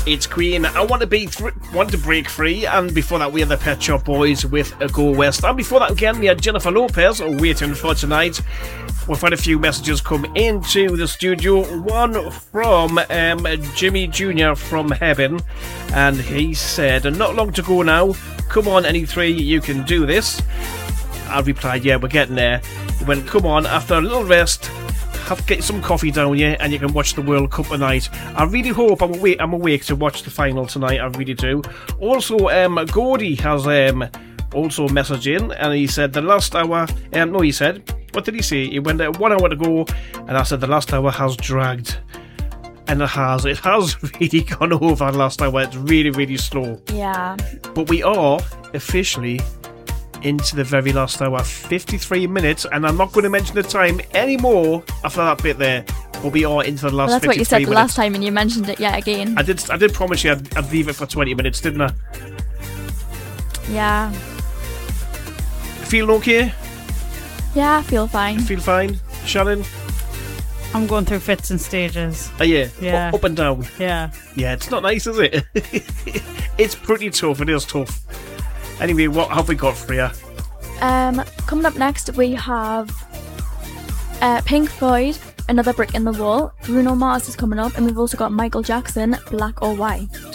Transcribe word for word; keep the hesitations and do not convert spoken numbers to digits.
It's Queen. I want to be th- want to break free, and before that we had the Pet Shop Boys with a Go West, and before that again we had Jennifer Lopez waiting for tonight. We've had a few messages come into the studio. One from um, Jimmy Junior from Heaven, and he said, "Not long to go now. Come on, N E three, you can do this." I replied, "Yeah, we're getting there." He went, "Come on, after a little rest, have get some coffee down here, and you can watch the World Cup tonight." I really hope I'm awake. I'm awake to watch the final tonight. I really do. Also, um, Gordy has um also messaged in, and he said the last hour. Um, no, he said, what did he say? He went uh, one hour to go, and I said the last hour has dragged, and it has. It has really gone over the last hour. It's really, really slow. Yeah. But we are officially into the very last hour, fifty-three minutes, and I'm not going to mention the time anymore after that bit there, but we are into the last well, that's what you said the minutes. last time, and you mentioned it yet again. I did I did promise you I'd, I'd leave it for twenty minutes, didn't I? Yeah. Feeling okay? Yeah, I feel fine. Feel fine? Shannon? I'm going through fits and stages. Oh yeah? Yeah. U- up and down? Yeah. Yeah, it's not nice, is it? It's pretty tough, it is tough. Anyway, what have we got for you? Um, coming up next, we have uh, Pink Floyd, Another Brick in the Wall. Bruno Mars is coming up, and we've also got Michael Jackson, Black or White.